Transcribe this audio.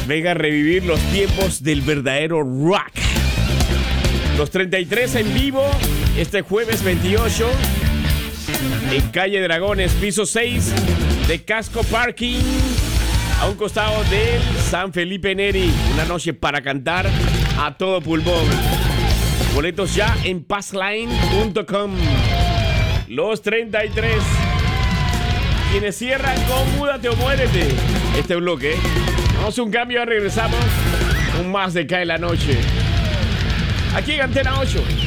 Venga a revivir los tiempos del verdadero rock. Los 33 en vivo este jueves 28 en Calle Dragones, piso 6 de Casco Parking, a un costado del San Felipe Neri. Una noche para cantar a todo pulmón. Boletos ya en passline.com. Los 33. Quienes cierran con Múdate o Muérete este bloque. Vamos a un cambio, regresamos con más de Cae la Noche. Aquí en Antena 8.